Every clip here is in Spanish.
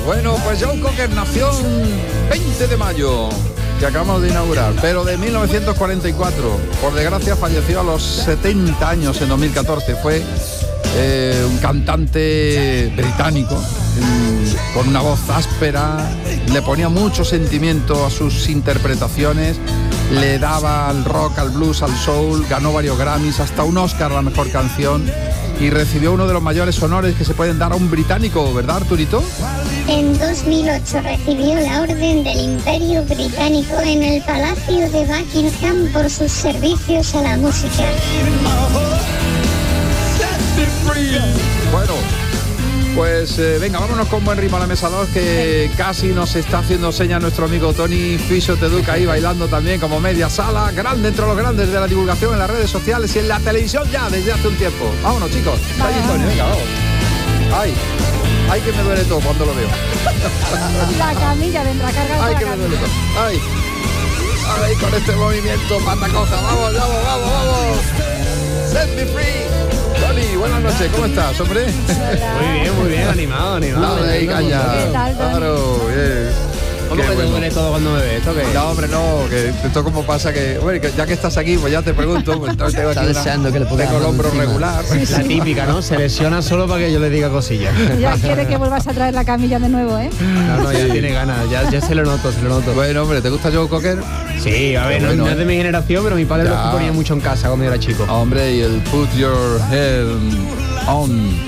Bueno, pues Joe Cocker nació el 20 de mayo, que acabamos de inaugurar, pero de 1944. Por desgracia falleció a los 70 años en 2014. Fue un cantante británico con una voz áspera, le ponía mucho sentimiento a sus interpretaciones, le daba al rock, al blues, al soul, ganó varios Grammys, hasta un Oscar a la mejor canción, y recibió uno de los mayores honores que se pueden dar a un británico, ¿verdad, Arturito? En 2008 recibió la Orden del Imperio Británico en el Palacio de Buckingham por sus servicios a la música. Bueno, pues venga, vámonos con buen ritmo a la mesa 2, que casi nos está haciendo señas nuestro amigo Tony Fisio Teduca ahí bailando también como media sala, grande entre los grandes de la divulgación en las redes sociales y en la televisión ya desde hace un tiempo. Vámonos, chicos. Ahí, Tony, venga, vamos. Ay, que me duele todo cuando lo veo. La camilla vendrá cargada. Ay, que me duele todo. Ay, con este movimiento, pata coja. Vamos. Set me free. Tony, buenas noches, ¿cómo estás, hombre? Muy bien, animado. Dale, ahí, calla. ¿Qué tal, Tony? Claro, bien. ¿Cómo que te duele todo cuando me ves? ¿Esto qué? No, hombre, no, que esto como pasa que, bueno, que ya que estás aquí, pues ya te pregunto, pues tengo Está aquí deseando que le pongas tengo el hombro encima. regular. La típica, ¿no? Se lesiona solo para que yo le diga cosillas. Ya quiere que vuelvas a traer la camilla de nuevo, ¿eh? No, ya tiene ganas, ya se lo noto. Bueno, hombre, ¿te gusta Joe Cocker? Sí, a ver, Qué bueno, no es de mi generación, pero mi padre Ya. lo ponía mucho en casa cuando yo era chico. Hombre, y el Put Your Head On.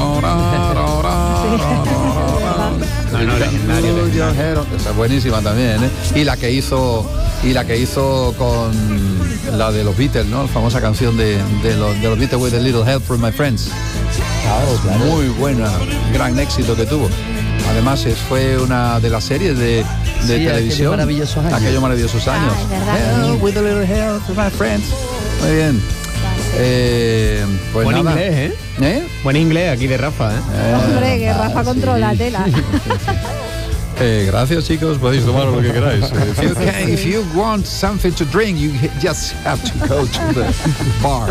No, legendario. Put Your Head On. Esa es buenísima también, ¿eh? Y la que hizo con la de los Beatles, ¿no? La famosa canción de los Beatles, With a Little Help from My Friends. Claro. Muy buena, gran éxito que tuvo. Además fue una de las series de televisión. Aquellos maravillosos años. es verdad. Help with a little help from my friends. Muy bien. Pues Buen nada. inglés, ¿Eh? Buen inglés aquí de Rafa, Hombre, que Rafa controla la tela. Gracias, chicos, podéis tomar lo que queráis. If you want something to drink, you just have to go to the bar.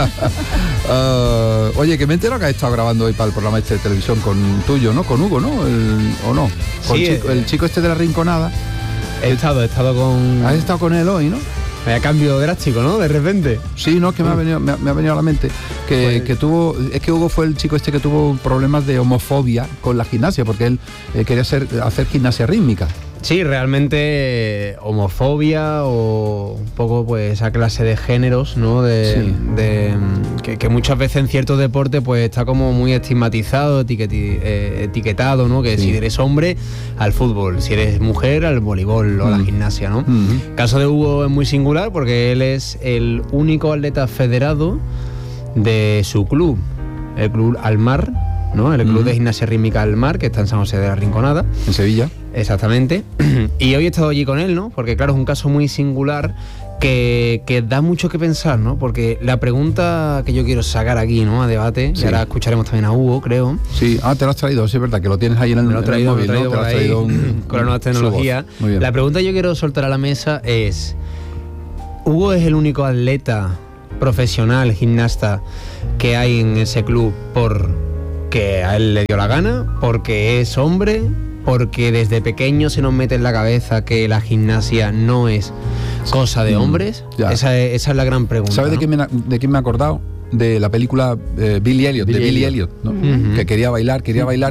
Oye, que me entero que has estado grabando hoy para el programa este de televisión con tuyo, ¿no? Con Hugo, ¿no? ¿O no? Con Sí, el chico este de la Rinconada. He estado con... Has estado con él hoy, ¿no? Vaya cambio drástico, ¿no? De repente. Sí, no, que me ha venido a la mente que tuvo, es que Hugo fue el chico este que tuvo problemas de homofobia con la gimnasia, porque él quería hacer gimnasia rítmica. Sí, realmente homofobia o un poco pues esa clase de géneros, ¿no? Que muchas veces en ciertos deportes pues está como muy estigmatizado, etiquetado, ¿no? Que si eres hombre, al fútbol, si eres mujer, al voleibol o a la gimnasia, ¿no? El caso de Hugo es muy singular porque él es el único atleta federado de su club, el Club Almar, ¿no? El Club de Gimnasia Rítmica Almar, que está en San José de la Rinconada. En Sevilla. Exactamente. Y hoy he estado allí con él, ¿no? Porque claro, es un caso muy singular que da mucho que pensar, ¿no? Porque la pregunta que yo quiero sacar aquí, ¿no? A debate, y ahora escucharemos también a Hugo, creo. Sí, te lo has traído, sí, es verdad, que lo tienes ahí en el móvil, ¿no? Te lo has traído con las nuevas tecnologías. La pregunta que yo quiero soltar a la mesa es: ¿Hugo es el único atleta profesional, gimnasta, que hay en ese club porque a él le dio la gana, porque es hombre, porque desde pequeño se nos mete en la cabeza que la gimnasia no es cosa de hombres? Esa es la gran pregunta. ¿Sabes, ¿no? de quién me he acordado? De la película Billy Elliot, ¿no? Que quería bailar.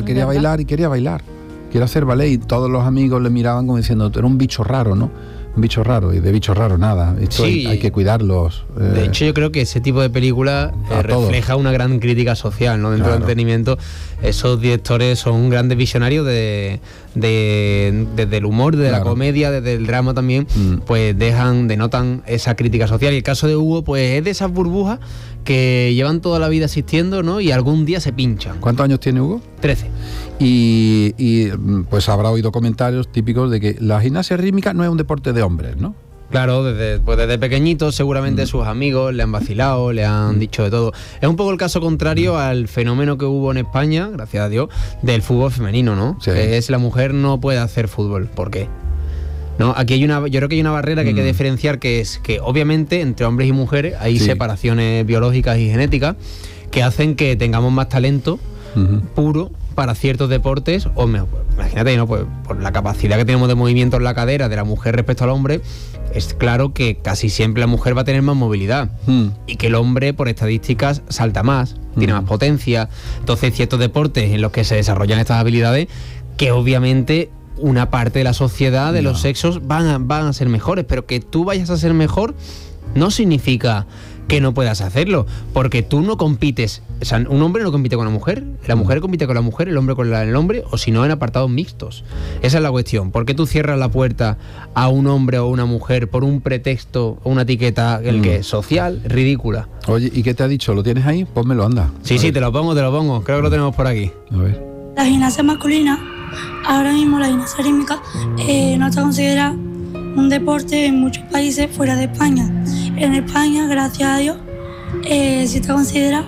Quiere hacer ballet, y todos los amigos le miraban como diciendo, tú eres un bicho raro, ¿no? Un bicho raro, y de bicho raro nada. Esto hay que cuidarlos. De hecho, yo creo que ese tipo de película refleja una gran crítica social, ¿no? Dentro del entretenimiento, esos directores son grandes visionarios desde el humor, desde la comedia, desde el drama también, pues denotan esa crítica social. Y el caso de Hugo, pues es de esas burbujas que llevan toda la vida existiendo, ¿no? Y algún día se pinchan. ¿Cuántos años tiene Hugo? 13. Y pues habrá oído comentarios típicos de que la gimnasia rítmica no es un deporte de hombres, ¿no? Claro, desde pequeñito seguramente sus amigos le han vacilado, le han dicho de todo. Es un poco el caso contrario al fenómeno que hubo en España, gracias a Dios, del fútbol femenino, ¿no? Sí. Que es la mujer no puede hacer fútbol. ¿Por qué? No, aquí yo creo que hay una barrera que hay que diferenciar, que es que obviamente entre hombres y mujeres hay separaciones biológicas y genéticas que hacen que tengamos más talento puro para ciertos deportes, o imagínate, ¿no? Pues por la capacidad que tenemos de movimiento en la cadera de la mujer respecto al hombre, es claro que casi siempre la mujer va a tener más movilidad y que el hombre, por estadísticas, salta más, tiene más potencia. Entonces, ciertos deportes en los que se desarrollan estas habilidades, que obviamente una parte de la sociedad, de los sexos, van a ser mejores, pero que tú vayas a ser mejor no significa que no puedas hacerlo, porque tú no compites, o sea, un hombre no compite con la mujer, la mujer compite con la mujer, el hombre con el hombre, o si no en apartados mixtos. Esa es la cuestión. ¿Por qué tú cierras la puerta a un hombre o una mujer por un pretexto o una etiqueta que es social, ridícula? Oye, ¿y qué te ha dicho? ¿Lo tienes ahí? Pónmelo, anda. Sí, te lo pongo, creo que lo tenemos por aquí. A ver. La gimnasia masculina, ahora mismo la gimnasia rítmica, no está considerada un deporte en muchos países fuera de España. En España, gracias a Dios, sí está considerada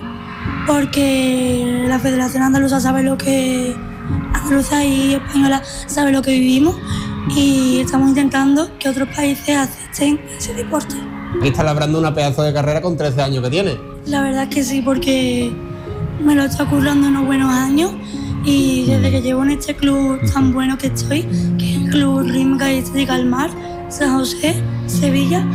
porque la Federación Andaluza sabe lo que... Andaluza y española sabe lo que vivimos y estamos intentando que otros países acepten ese deporte. Aquí está labrando una pedazo de carrera con 13 años que tiene. La verdad es que sí, porque me lo está currando unos buenos años y desde que llevo en este club tan bueno que estoy, que es el Club Rítmica y Estética del Mar, San José, Sevilla,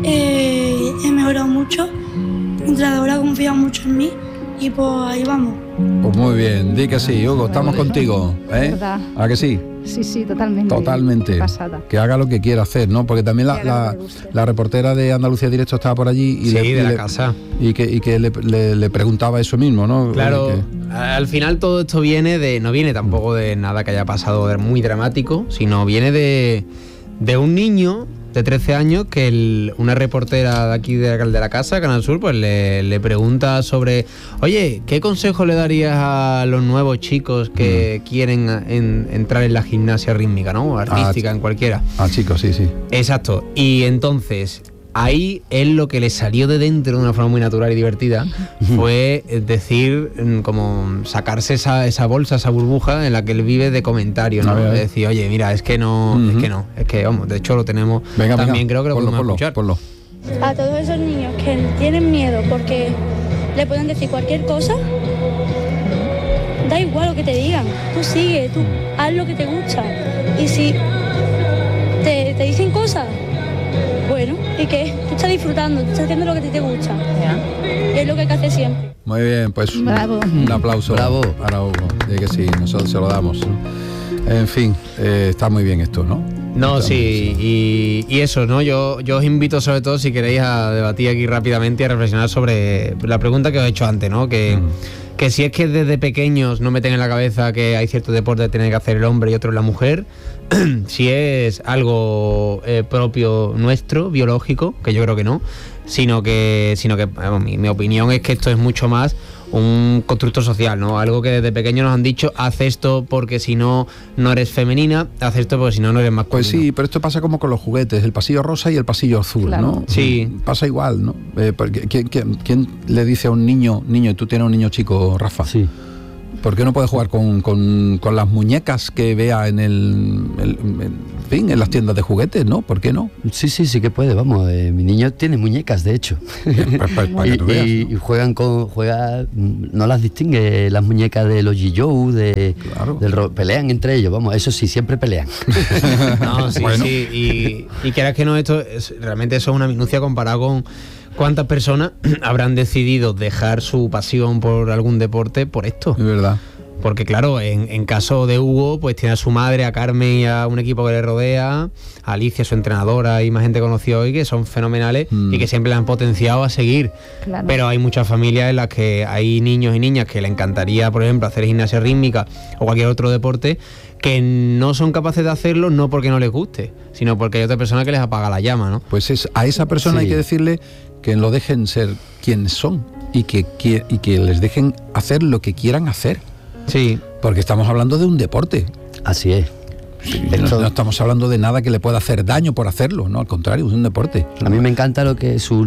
he mejorado mucho, mi entrenadora confía mucho en mí y pues ahí vamos. Pues muy bien, di que sí, Hugo, estamos contigo, ¿eh? ¿Verdad? ¿A que sí? Sí, totalmente. Totalmente. Pasada. Que haga lo que quiera hacer, ¿no? Porque también la reportera de Andalucía Directo estaba por allí y de la casa. Y que le preguntaba eso mismo, ¿no? Claro, al final todo esto no viene tampoco de nada que haya pasado muy dramático, sino viene de un niño de 13 años que una reportera de aquí de la casa, Canal Sur, pues le pregunta sobre, oye, ¿qué consejo le darías a los nuevos chicos que quieren entrar en la gimnasia rítmica, ¿no? Artística, en cualquiera. Chicos, sí. Exacto. Y entonces, ahí él lo que le salió de dentro de una forma muy natural y divertida fue decir, como sacarse esa bolsa, esa burbuja en la que él vive de comentarios, ¿no? De decir, oye, mira, es que vamos, de hecho lo tenemos. Venga, creo que lo podemos escuchar. Ponlo. A todos esos niños que tienen miedo porque le pueden decir cualquier cosa, da igual lo que te digan, tú sigue, tú haz lo que te gusta. Y si te dicen cosas, bueno, ¿y qué? Tú estás disfrutando, tú estás haciendo lo que te gusta. Y es lo que hay que hacer siempre. Muy bien, pues Bravo. Un aplauso. Bravo. Para Hugo. De que sí, nosotros se lo damos. En fin, está muy bien esto, ¿no? No, sí, y eso, ¿no? Yo os invito sobre todo, si queréis, a debatir aquí rápidamente y a reflexionar sobre la pregunta que os he hecho antes, ¿no? Que si es que desde pequeños no meten en la cabeza que hay ciertos deportes que tiene que hacer el hombre y otros la mujer, si es algo propio nuestro, biológico, que yo creo que no, sino que vamos, mi opinión es que esto es mucho más un constructo social, ¿no? Algo que desde pequeño nos han dicho, haz esto porque si no eres femenina, haz esto porque si no eres masculino. Pues sí, pero esto pasa como con los juguetes, el pasillo rosa y el pasillo azul, claro, ¿no? Sí. Pasa igual, ¿no? Porque ¿quién le dice a un niño, tú tienes un niño chico, Rafa? Sí. ¿Por qué no puede jugar con las muñecas que vea en las tiendas de juguetes, ¿no? ¿Por qué no? Sí que puede, vamos. Mi niño tiene muñecas, de hecho. Para que tú veas, ¿no? Y juega, no las distingue las muñecas de los G-Joe, pelean entre ellos, vamos, eso sí, siempre pelean. No, sí, Bueno. sí. Y quieras que no, realmente eso es una minucia comparado con cuántas personas habrán decidido dejar su pasión por algún deporte por esto. Es verdad. Porque claro, en caso de Hugo, pues tiene a su madre, a Carmen y a un equipo que le rodea, a Alicia, su entrenadora, y más gente conocida hoy que son fenomenales y que siempre le han potenciado a seguir. Claro. Pero hay muchas familias en las que hay niños y niñas que le encantaría, por ejemplo, hacer gimnasia rítmica o cualquier otro deporte, que no son capaces de hacerlo, no porque no les guste, sino porque hay otra persona que les apaga la llama, ¿no? Pues a esa persona Sí. hay que decirle que lo dejen ser quienes son y que les dejen hacer lo que quieran hacer. Sí. Porque estamos hablando de un deporte. Así es. No estamos hablando de nada que le pueda hacer daño por hacerlo, no, al contrario, es un deporte. A mí me encanta lo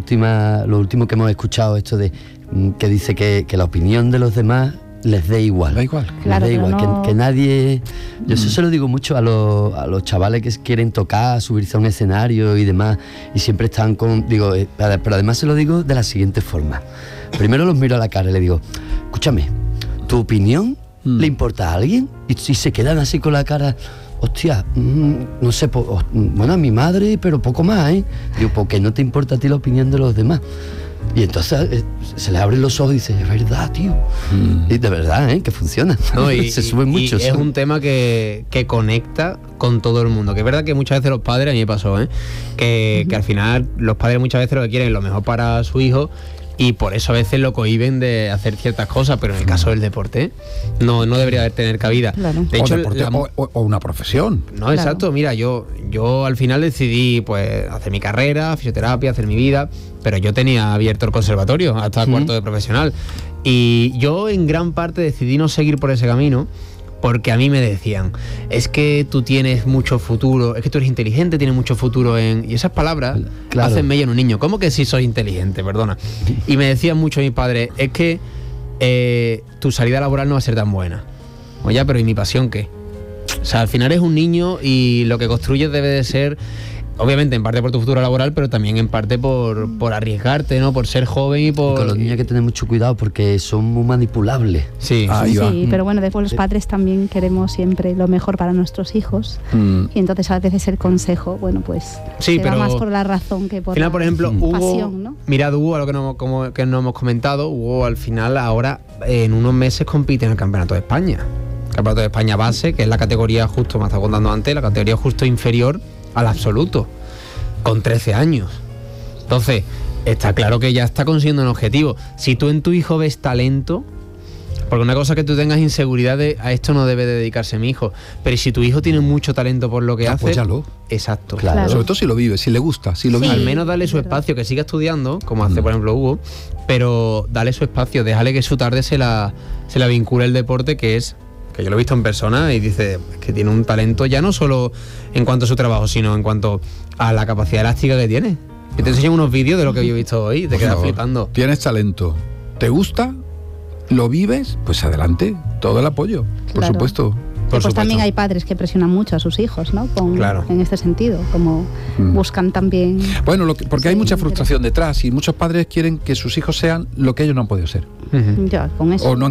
último que hemos escuchado, esto de que dice que la opinión de los demás les dé igual. Da igual. Claro, les da pero igual, no... que nadie... Yo eso se lo digo mucho a los chavales que quieren tocar, subirse a un escenario y demás, y siempre están con... pero además se lo digo de la siguiente forma. Primero los miro a la cara y le digo, escúchame, tu opinión ¿Le importa a alguien? Y se quedan así con la cara, hostia, no sé, bueno, a mi madre, pero poco más, ¿eh? Digo, ¿por qué no te importa a ti la opinión de los demás? Y entonces se le abren los ojos y dice, es verdad, tío. Y de verdad, que funciona. No, se suben mucho. Es un tema que conecta con todo el mundo. Que es verdad que muchas veces los padres, a mí me pasó, que al final los padres muchas veces lo que quieren es lo mejor para su hijo, y por eso a veces lo cohíben de hacer ciertas cosas, pero en el caso del deporte no debería tener cabida. Claro. O De hecho, deporte, o una profesión. No, claro. Exacto. Mira, yo al final decidí pues hacer mi carrera, fisioterapia, hacer mi vida, pero yo tenía abierto el conservatorio hasta cuarto de profesional, y yo en gran parte decidí no seguir por ese camino, porque a mí me decían, es que tú tienes mucho futuro, es que tú eres inteligente, tienes mucho futuro en... Y esas palabras hacen mella en un niño. ¿Cómo que sí soy inteligente? Perdona. Y me decían mucho mis padres, es que tu salida laboral no va a ser tan buena. Oye, pero ¿y mi pasión qué? O sea, al final es un niño y lo que construyes debe de ser... Obviamente en parte por tu futuro laboral, pero también en parte por arriesgarte, ¿no? Por ser joven y por... Con los niños hay que tener mucho cuidado porque son muy manipulables. Sí, sí, pero bueno, después los padres también queremos siempre lo mejor para nuestros hijos, y entonces a veces el consejo, bueno, pues sí, se va más por la razón que por final, la por ejemplo, pasión, ¿no? Mirad, Hugo, a lo que no hemos comentado, Hugo al final ahora en unos meses compite en el Campeonato de España. El Campeonato de España base, que es la categoría justo, me estaba contando antes, la categoría justo inferior al absoluto, con 13 años. Entonces, está claro que ya está consiguiendo un objetivo. Si tú en tu hijo ves talento, porque una cosa es que tú tengas inseguridad de a esto no debe de dedicarse mi hijo, pero si tu hijo tiene mucho talento por lo que hace, apóyalo. Exacto. Claro. Sobre todo si lo vive, si le gusta, si lo vive. Al menos dale su espacio, que siga estudiando, como hace por ejemplo Hugo, pero dale su espacio, déjale que su tarde se la vincule el deporte, que yo lo he visto en persona y dice que tiene un talento ya no solo en cuanto a su trabajo, sino en cuanto a la capacidad elástica que tiene. Yo te enseño unos vídeos de lo que yo he visto hoy, te quedas flipando. Tienes talento, ¿te gusta? ¿Lo vives? Pues adelante, todo el apoyo, por supuesto. Pues también hay padres que presionan mucho a sus hijos, ¿no? En este sentido, como buscan también... Bueno, porque hay mucha frustración detrás y muchos padres quieren que sus hijos sean lo que ellos no han podido ser. Ya, con eso. O no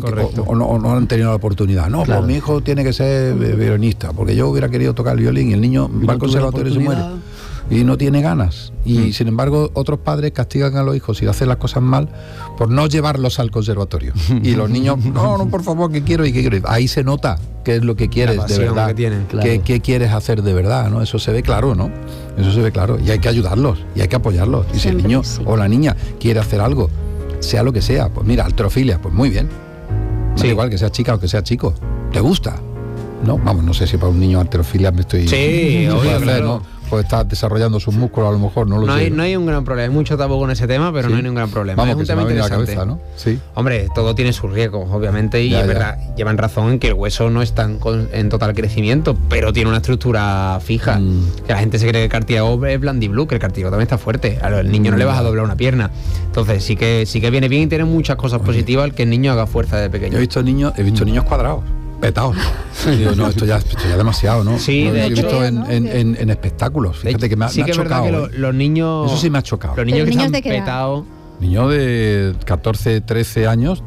han tenido la oportunidad. No, pues mi hijo tiene que ser violinista, porque yo hubiera querido tocar el violín y el niño va al conservatorio y se muere. Y no tiene ganas. Y sin embargo, otros padres castigan a los hijos y hacen las cosas mal por no llevarlos al conservatorio. Y los niños, no, por favor, ¿qué quiero? Ahí se nota qué es lo que quieres de verdad. Que tienen, claro. ¿Qué quieres hacer de verdad? ¿No? Eso se ve claro, ¿no? Eso se ve claro. Y hay que ayudarlos, y hay que apoyarlos. Y si el niño o la niña quiere hacer algo, sea lo que sea, pues mira, halterofilia, pues muy bien. Da igual que sea chica o que sea chico. ¿Te gusta? No, vamos, no sé si para un niño halterofilia me estoy... Sí, obvio, claro. ¿no? Pues está desarrollando sus músculos a lo mejor, no lo sé. No hay un gran problema, hay mucho tabú con ese tema, pero no hay ningún gran problema. Vamos, es un tema interesante. La cabeza, ¿no? Sí. Hombre, todo tiene sus riesgos, obviamente, y es verdad, llevan razón en que el hueso no está en total crecimiento, pero tiene una estructura fija. Que la gente se cree que el cartílago es blandiblu, que el cartílago también está fuerte. Al niño no le vas a doblar una pierna. Entonces sí que viene bien y tiene muchas cosas positivas el que el niño haga fuerza de pequeño. Yo he visto niños cuadrados, petados. Digo, no, esto ya es demasiado, ¿no? Sí, lo de he hecho, visto en espectáculos. Fíjate que me ha chocado. Es verdad que los niños... Eso sí me ha chocado. Los niños que están petados... Niño de 14 años,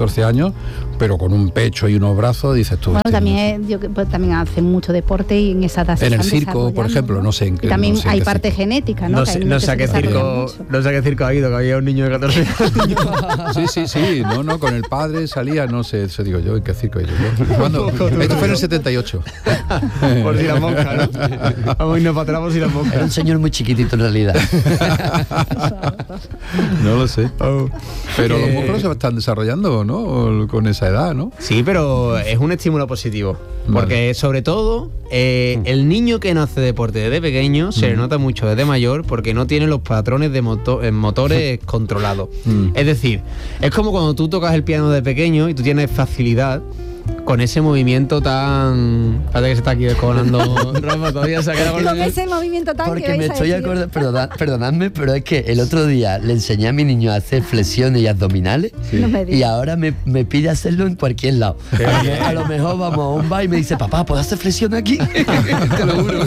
pero con un pecho y unos brazos, dices tú. Bueno, también hacen mucho deporte y en esa edad en el circo, por ejemplo, no sé en qué. Y también hay qué parte genética, ¿no? No sé a qué circo ha ido, que había un niño de 14 años. Sí, no, con el padre salía, no sé, eso digo yo, ¿en qué circo he ido yo? Esto fue en el 78. Por si la mosca, ¿no? Vamos a irnos para atrás por si la mosca. Era un señor muy chiquitito en realidad. No lo sé. Pero los músculos se están desarrollando, ¿no? Con esa edad, ¿no? Sí, pero es un estímulo positivo. Porque sobre todo, el niño que no hace deporte desde pequeño se le nota mucho desde mayor porque no tiene los patrones de motores controlados. Es decir, es como cuando tú tocas el piano de pequeño y tú tienes facilidad con ese movimiento tan... Fíjate que se está aquí descojonando Rafa, todavía se ha quedado con ese movimiento tan... Porque me estoy acordando, perdonadme, pero es que el otro día le enseñé a mi niño a hacer flexiones y abdominales y ahora me pide hacerlo en cualquier lado. A lo mejor vamos a un bar y me dice, papá, ¿puedo hacer flexión aquí? Te lo juro.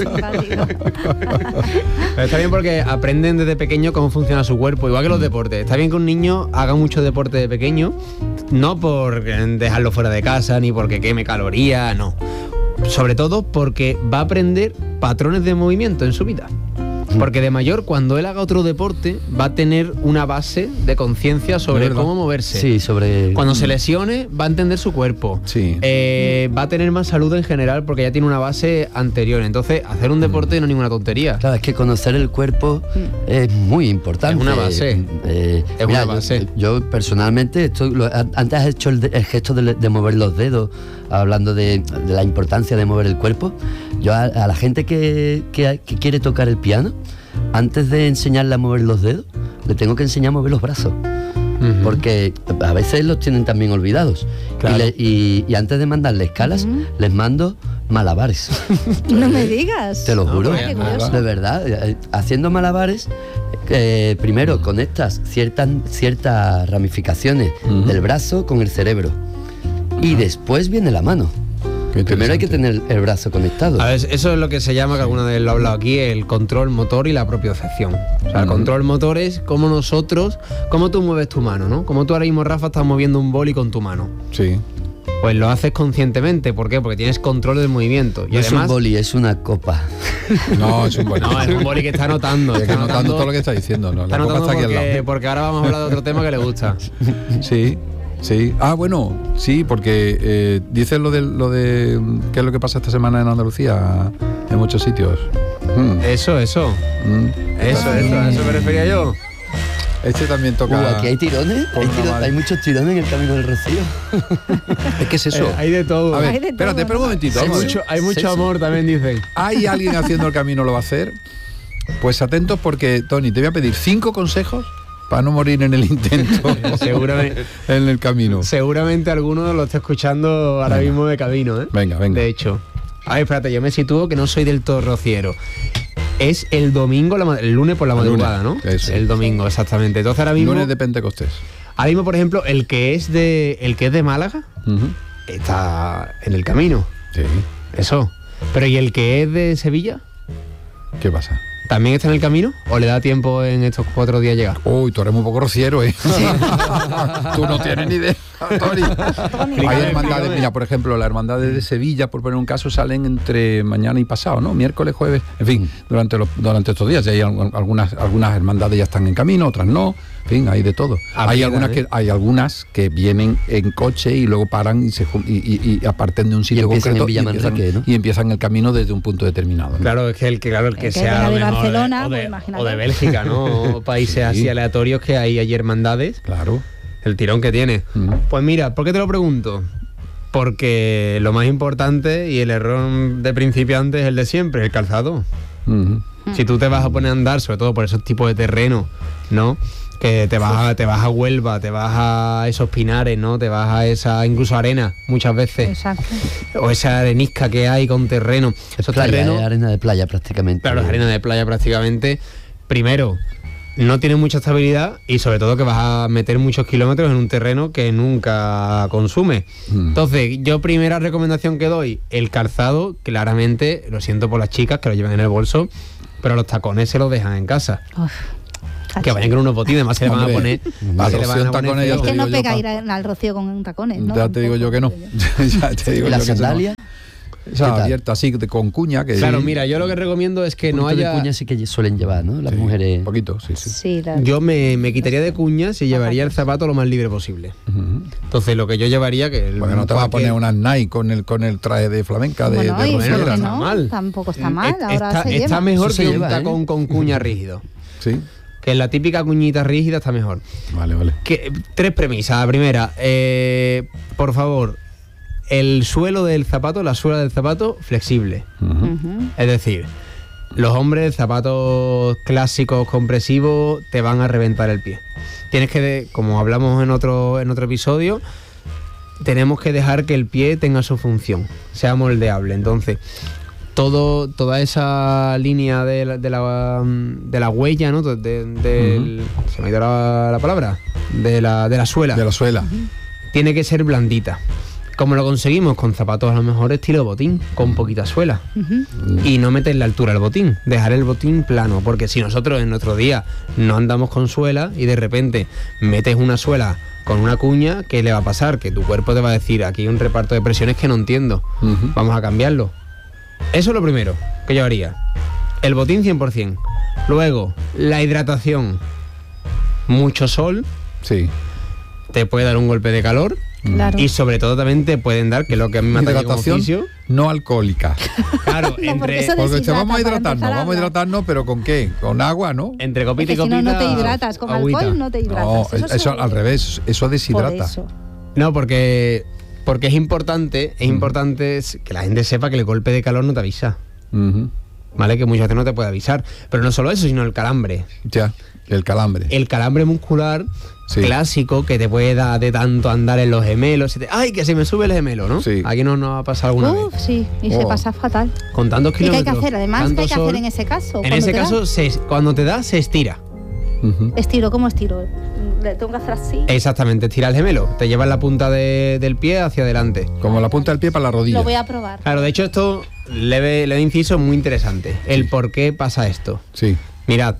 Está bien porque aprenden desde pequeño cómo funciona su cuerpo, igual que los deportes. Está bien que un niño haga mucho deporte de pequeño, No por dejarlo fuera de casa, ni porque queme calorías, no. Sobre todo porque va a aprender patrones de movimiento en su vida. Porque de mayor, cuando él haga otro deporte, va a tener una base de conciencia sobre cómo moverse. Sí, sobre... Cuando se lesione, va a entender su cuerpo. Sí. Va a tener más salud en general porque ya tiene una base anterior. Entonces, hacer un deporte no es ninguna tontería. Claro, es que conocer el cuerpo es muy importante. Es una base. Una base. Yo personalmente, antes has hecho el gesto de mover los dedos, hablando de la importancia de mover el cuerpo. Yo a la gente que quiere tocar el piano, antes de enseñarle a mover los dedos, le tengo que enseñar a mover los brazos. Porque a veces los tienen también olvidados. Claro. Y antes de mandarle escalas, les mando malabares. No me digas. Te lo juro. De verdad. Haciendo malabares, primero conectas ciertas ramificaciones del brazo con el cerebro. Y después viene la mano. Primero hay que tener el brazo conectado. A ver, eso es lo que se llama, que alguna vez lo he hablado aquí, el control motor y la propiocepción. O sea, el control motor es cómo tú mueves tu mano, ¿no? Como tú ahora mismo, Rafa, estás moviendo un boli con tu mano. Sí. Pues lo haces conscientemente. ¿Por qué? Porque tienes control del movimiento. Y no además, es un boli, es una copa. No, es un boli. No, es un boli que está anotando. Está anotando todo lo que está diciendo. ¿No? Está anotando porque ahora vamos a hablar de otro tema que le gusta. Sí. Sí. Ah, bueno, sí, porque dices lo de qué es lo que pasa esta semana en Andalucía en muchos sitios. Eso. Eso me refería yo. Este también toca. Aquí hay tirones. Hay muchos tirones en el Camino del Rocío. ¿Qué es eso? Hay de todo. A ver, espérate, espera un momentito. Hay mucho amor, también dicen. ¿Hay alguien haciendo el camino lo va a hacer? Pues atentos, porque, Tony, te voy a pedir 5 consejos para no morir en el intento. Seguramente. En el camino. Seguramente alguno lo está escuchando ahora mismo de camino, ¿eh? Venga. De hecho. A ver, espérate, yo me sitúo que no soy del todo rociero. Es el domingo, el lunes por la madrugada, ¿no? Eso. El domingo, exactamente. Entonces ahora mismo... Lunes de Pentecostés. Ahora mismo, por ejemplo, el que es de Málaga está en el camino. Sí. Eso. Pero ¿y el que es de Sevilla? ¿Qué pasa? ¿También está en el camino? ¿O le da tiempo en estos 4 días llegar? Uy, tú eres muy poco rociero, ¿eh? Sí. Tú no tienes ni idea, Tony. Hay hermandades, mira, por ejemplo, las hermandades de Sevilla, por poner un caso, salen entre mañana y pasado, ¿no? Miércoles, jueves, en fin, durante estos días. Hay algunas hermandades ya están en camino, otras no. En fin, hay de todo. Hay algunas que vienen en coche y luego paran y parten de un sitio concreto y empiezan el camino desde un punto determinado, ¿no? Claro, es que el que sea de mejor, Barcelona, o de Bélgica, ¿no? O países así aleatorios que hay hermandades. Claro. El tirón que tiene. Pues mira, ¿por qué te lo pregunto? Porque lo más importante y el error de principiante es el de siempre, el calzado. Si tú te vas a poner a andar, sobre todo por esos tipos de terreno, ¿no? Que te vas a Huelva, te vas a esos pinares, ¿no? Te vas a esa incluso arena muchas veces. Exacto. O esa arenisca que hay con terreno. Esos terrenos, es arena de playa prácticamente. Claro, es arena de playa prácticamente. Primero, no tiene mucha estabilidad y sobre todo que vas a meter muchos kilómetros en un terreno que nunca consume. Entonces, yo primera recomendación que doy, el calzado, claramente, lo siento por las chicas que lo llevan en el bolso, pero los tacones se los dejan en casa. Uf. Que vayan con unos botines, además se le van a poner. Es que no pega ir al Rocío con tacones, ¿no? Ya te digo yo que no. Ya te digo ¿La yo que sandalia? Esa abierta así con cuña. Claro, mira, yo lo que recomiendo es que no haya... de cuña sí que suelen llevar, ¿no? Las mujeres... Un poquito, sí. Yo me quitaría de cuñas y llevaría el zapato lo más libre posible. Entonces, lo que yo llevaría... Porque no te vas a poner unas Nike con el traje de flamenca de rociera. No está mal. Tampoco está mal, ahora se está lleva. mejor que un tacón con cuña rígido. Sí. Que la típica cuñita rígida está mejor. Vale. 3 premisas. La primera, por favor, el suelo del zapato, la suela del zapato, flexible. Es decir, los hombres, zapatos clásicos compresivos, te van a reventar el pie. Tienes que, como hablamos en otro episodio, tenemos que dejar que el pie tenga su función, sea moldeable. Entonces, toda esa línea de la huella, ¿no? Se me ha ido la palabra. De la suela. De la suela. Tiene que ser blandita. ¿Cómo lo conseguimos? Con zapatos a lo mejor estilo botín, con poquita suela. Y no meter la altura al botín, dejar el botín plano, porque si nosotros en nuestro día no andamos con suela y de repente metes una suela con una cuña, ¿qué le va a pasar? Que tu cuerpo te va a decir, aquí hay un reparto de presiones que no entiendo, vamos a cambiarlo. Eso es lo primero que yo haría. El botín 100%. Luego, la hidratación. Mucho sol. Sí. Te puede dar un golpe de calor. Claro. Y sobre todo también te pueden dar, que es lo que a mí me atañe como Hidratación oficio. no alcohólica. Claro, No, porque eso Porque deshidrata, vamos a para hidratarnos, empezar a vamos a hablar. hidratarnos, pero ¿con qué? Con agua, ¿no? entre Es copita que y si copita. no, no te hidratas. Con agüita. alcohol no te hidratas. No, Eso eso seguro. al revés, eso Por deshidrata. eso. No, porque es importante que la gente sepa que el golpe de calor no te avisa. Ujú. ¿Vale? Que muchas veces no te puede avisar. Pero no solo eso, sino el calambre. Ya, el calambre. El calambre muscular Sí. clásico que te puede dar de tanto andar en los gemelos. ¡Ay, que se me sube el gemelo!, ¿no? Sí. Aquí no nos ha pasado alguna vez. Sí, y se Oh. pasa fatal. Con tantos ¿Y qué hay kilómetros. que hacer? Además, ¿qué tanto hay que sol, hacer en ese caso? En Cuando ese te da, caso, cuando te da, se estira. Ujú. Estiro, ¿cómo estiro? Le tengo que hacer así. Exactamente, estira el gemelo. Te llevas la punta del pie hacia adelante. Como la punta del pie para la rodilla. Lo voy a probar. Claro, de hecho esto, leve inciso, muy interesante. El por qué pasa esto. Sí. Mirad,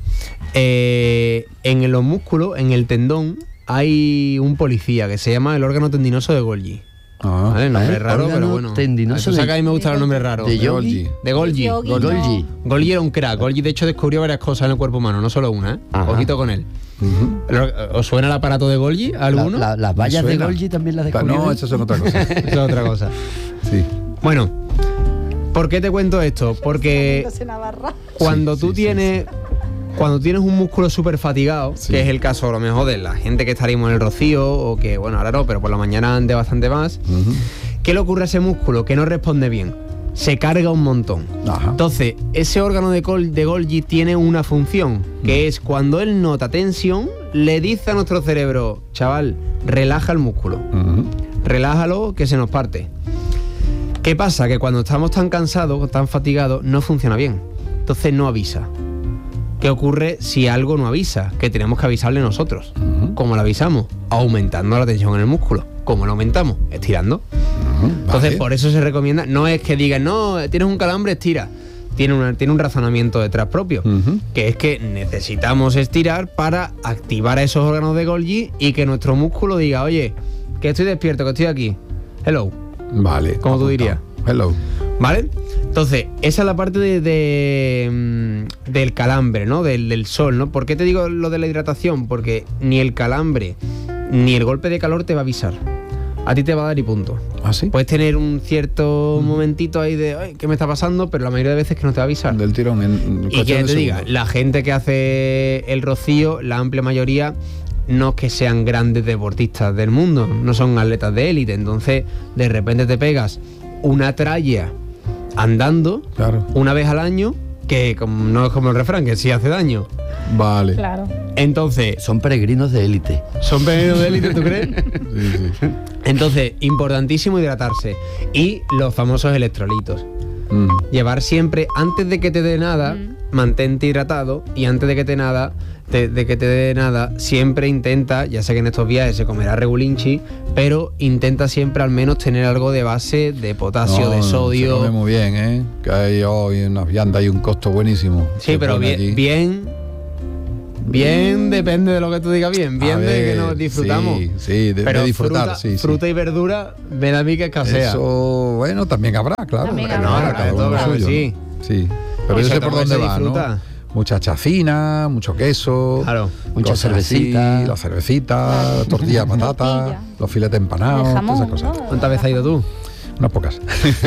en los músculos, en el tendón, hay un policía que se llama el órgano tendinoso de Golgi. Ah, ¿Vale? Nombre raro, órgano pero bueno. tendinoso Eso saca, a mí me gustan los nombres raros. de Golgi. De Golgi. Yogi, Golgi. Golgi era un crack. Golgi, de hecho, descubrió varias cosas en el cuerpo humano, no solo una, ¿eh? Ajá. Ojito con él. Ujú. ¿Os suena el aparato de Golgi a alguno? Las vallas de suena. Golgi también las descubrió. No, eso es otra cosa. Eso es otra cosa. Sí. Bueno, ¿por qué te cuento esto? Porque cuando tú tienes un músculo súper fatigado, Sí. que es el caso a lo mejor de la gente que estaríamos en el Rocío, o que, bueno, ahora no, pero por la mañana ande bastante más, Ujú. ¿qué le ocurre a ese músculo? Que no responde bien. Se carga un montón. Ajá. Entonces, ese órgano de Golgi tiene una función, que es cuando él nota tensión, le dice a nuestro cerebro, chaval, relaja el músculo. Ujú. Relájalo, que se nos parte. ¿Qué pasa? Que cuando estamos tan cansados, tan fatigados, no funciona bien. Entonces no avisa. ¿Qué ocurre si algo no avisa? Que tenemos que avisarle nosotros. ¿Cómo lo avisamos? Aumentando la tensión en el músculo. ¿Cómo lo aumentamos? Estirando. Ujú. Entonces, Vale. por eso se recomienda, no es que digan, no, tienes un calambre, estira. Tiene un razonamiento detrás propio, Ujú. que es que necesitamos estirar para activar a esos órganos de Golgi y que nuestro músculo diga, oye, que estoy despierto, que estoy aquí. Hello. Vale. ¿Cómo tú apuntado. dirías? Hello. ¿Vale? Entonces, esa es la parte del calambre, ¿no? Del sol, ¿no? ¿Por qué te digo lo de la hidratación? Porque ni el calambre ni el golpe de calor te va a avisar. A ti te va a dar y punto. ¿Ah, sí? Puedes tener un cierto momentito ahí de, ay, ¿qué me está pasando? Pero la mayoría de veces que no te va a avisar. Del tirón en Y cuestión que de te diga, segundos. la gente que hace el Rocío, la amplia mayoría, no es que sean grandes deportistas del mundo, no son atletas de élite. Entonces, de repente te pegas una tralla andando Claro. una vez al año, que no es como el refrán, que sí hace daño. Vale. Claro. Entonces, Son peregrinos de élite. ¿son peregrinos de élite, tú crees? Sí, sí. Entonces, importantísimo hidratarse. Y los famosos electrolitos. Mm. Llevar siempre, antes de que te dé nada, mantente hidratado, y antes de que te dé nada, siempre intenta, ya sé que en estos viajes se comerá regulinchi, pero intenta siempre al menos tener algo de base de potasio, No, de Se come sodio. muy bien, ¿eh? Que hay hoy unas viandas y un costo buenísimo. Sí, Se pero pone allí. bien depende de lo que tú digas bien, A de que ver, nos disfrutamos. Sí, de Pero disfrutar, fruta y verdura, ven a mí que escasea. Eso, bueno, también habrá, claro. También Claro, habrá. cada De uno todo, lo claro que suyo, sí. ¿no? Sí. Pero Pues yo sé sobre por todo dónde se va, disfruta. ¿no? Mucha chafina, mucho queso. Claro. Mucha cosas cervecita. así, la cervecita, la tortilla de patata, Tortilla. los filetes empanados, El todas esas jamón, cosas. ¿no? ¿Cuántas veces has ido tú? Unas pocas.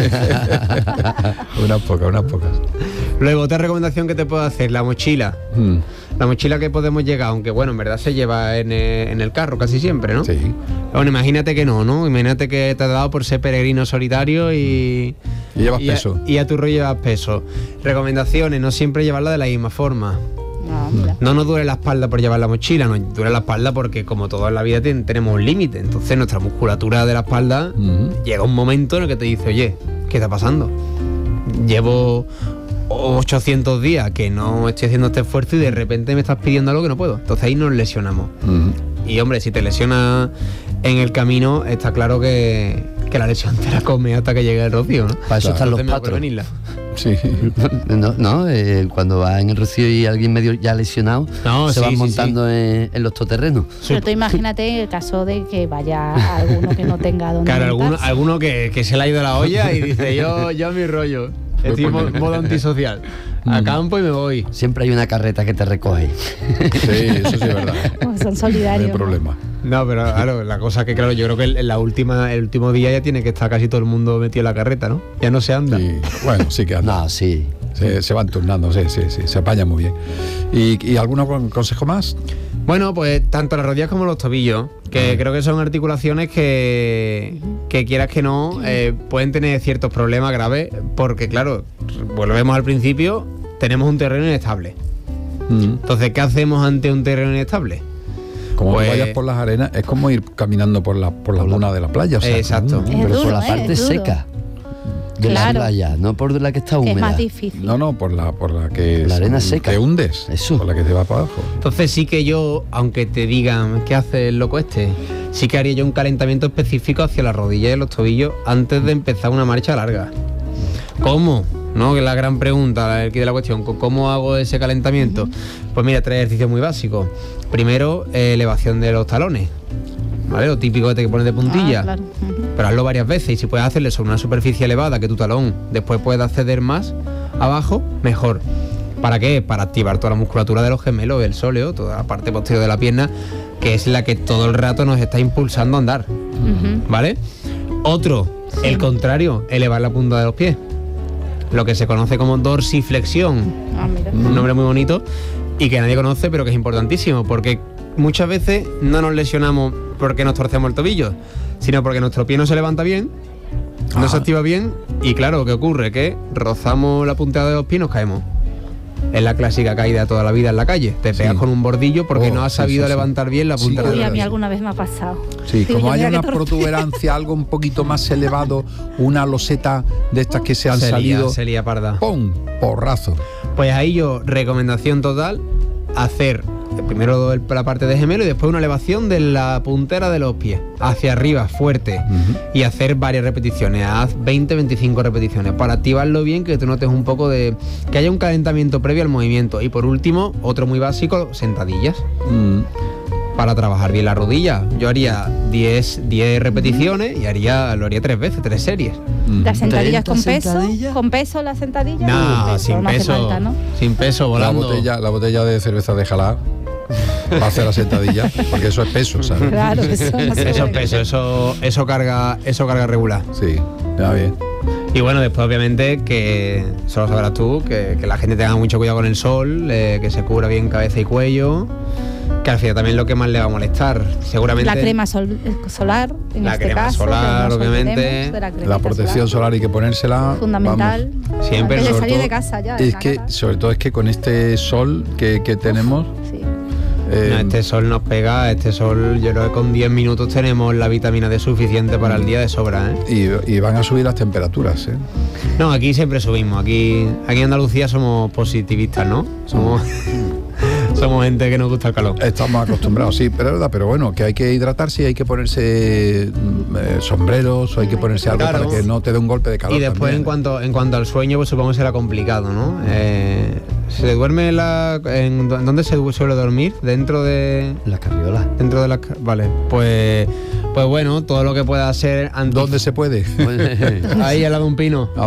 unas pocas. Luego, otra recomendación que te puedo hacer, la mochila. Mm, La mochila que podemos llegar, aunque bueno, en verdad se lleva en el carro casi siempre, ¿no? sí. Bueno, imagínate que no. Imagínate que te has dado por ser peregrino solitario y Y llevas peso. Y a tu rollo llevas peso. Recomendaciones, no siempre llevarla de la misma forma. No, hombre. No nos duele la espalda por llevar la mochila, nos duele la espalda porque como todo en la vida tenemos un límite. Entonces nuestra musculatura de la espalda llega un momento en el que te dice, oye, ¿qué está pasando? Llevo 800 días que no estoy haciendo este esfuerzo y de repente me estás pidiendo algo que no puedo. Entonces ahí nos lesionamos. Mm. Y hombre, si te lesionas en el camino, está claro que que la lesión te la come hasta que llegue el Rocío, ¿no? Para eso están los Entonces, patros. venirla. Sí. Cuando va en el Rocío y alguien medio ya lesionado, se van montando en los todoterrenos. Pero tú imagínate el caso de que vaya alguno que no tenga donde Claro, montarse. alguno que se le ha ido la olla y dice, yo mi rollo. Estoy en modo antisocial. A campo y me voy. Siempre hay una carreta que te recoge. Sí, eso sí es verdad. Pues son No solidarios. hay problema. No, pero claro, la cosa que claro, yo creo que el último día ya tiene que estar casi todo el mundo metido en la carreta, ¿no? Ya no se anda. Sí. Bueno, sí que anda. No, sí. Se van turnando, sí, se apaña muy bien. ¿Y algún consejo más? Bueno, pues tanto las rodillas como los tobillos, que creo que son articulaciones que quieras que no, pueden tener ciertos problemas graves, porque claro, volvemos al principio, tenemos un terreno inestable. Entonces, ¿qué hacemos ante un terreno inestable? Como Pues- tú vayas por las arenas, es como ir caminando por la duna de la playa. O sea, Exacto. Es Pero duro, por la parte es duro. seca de Claro. la playa, no por la que está Que es húmeda. más difícil. No, por la que La arena seca. te hundes. Eso. Por la que te va para abajo. Entonces sí que yo, aunque te digan qué hace el loco este, sí que haría yo un calentamiento específico hacia las rodillas y los tobillos antes de empezar una marcha larga. ¿Cómo? ¿No? Que es la gran pregunta, el quid de la cuestión. ¿Cómo hago ese calentamiento? Pues mira, 3 ejercicios muy básicos. Primero, elevación de los talones. ¿Vale? Lo típico que te pones de puntilla. Ah, claro. Ujú. Pero hazlo varias veces y si puedes hacerle sobre una superficie elevada que tu talón después pueda acceder más abajo, mejor. ¿Para qué? Para activar toda la musculatura de los gemelos, el sóleo, toda la parte posterior de la pierna, que es la que todo el rato nos está impulsando a andar. Ujú. ¿Vale? Otro, el contrario, elevar la punta de los pies. Lo que se conoce como dorsiflexión. Ah, mira. Un nombre muy bonito y que nadie conoce, pero que es importantísimo, porque muchas veces no nos lesionamos porque nos torcemos el tobillo, sino porque nuestro pie no se levanta bien, no se activa bien y claro, ¿qué ocurre? Que rozamos la punta de los pies y nos caemos. Es la clásica caída de toda la vida en la calle. Te pegas Sí. con un bordillo porque no has Sí, sabido sí, sí. levantar bien la punta Sí, de Uy, los a mí pies. alguna vez me ha pasado. Sí, Digo, como mira hay una qué torpe. protuberancia, algo un poquito más elevado, una loseta de estas que se han salido, Se lía parda. ¡pum! Porrazo. Pues ahí yo, recomendación total, hacer primero la parte de gemelo y después una elevación de la puntera de los pies hacia arriba, fuerte, y hacer varias repeticiones. Haz 20-25 repeticiones para activarlo bien, que tú notes un poco de que haya un calentamiento previo al movimiento. Y por último, otro muy básico, sentadillas. Para trabajar bien la rodilla. Yo haría 10 repeticiones y lo haría 3 veces, 3 series. Las sentadillas 30 con peso. sentadillas. ¿Con peso las sentadillas? No, sin no hace peso. falta, ¿no? Sin peso, La volando. botella de cerveza de Jalá para hacer la sentadilla, porque eso es peso, ¿sabes? Claro, eso no se Eso es puede. peso, eso carga regular. Sí, ya bien. Y bueno, después obviamente que, solo sabrás tú, que la gente tenga mucho cuidado con el sol, que se cubra bien cabeza y cuello, que al final también es lo que más le va a molestar. Seguramente La crema solar, en La este crema caso. solar, que nos obviamente. olvidemos de la cremita La protección solar hay que ponérsela. fundamental. vamos. Siempre, Antes de sobre salir todo, de casa ya. en Es la que, cara. sobre todo es que con este sol que tenemos, Sí. no, este sol nos pega, yo creo que con 10 minutos tenemos la vitamina D suficiente para el día de sobra, ¿eh? y van a subir las temperaturas, ¿eh? No, aquí siempre subimos, aquí en Andalucía somos positivistas, ¿no? Somos gente que nos gusta el calor. Estamos acostumbrados, sí, pero es verdad, pero bueno, que hay que hidratarse y hay que ponerse sombreros o hay que ponerse algo Claro. para que no te dé un golpe de calor. Y después también. en cuanto al sueño, pues supongo que será complicado, ¿no? ¿Se duerme ¿dónde se suele dormir? Dentro de La carriola. la vale, pues bueno, todo lo que pueda ser ¿Dónde se puede? ahí al lado de un pino.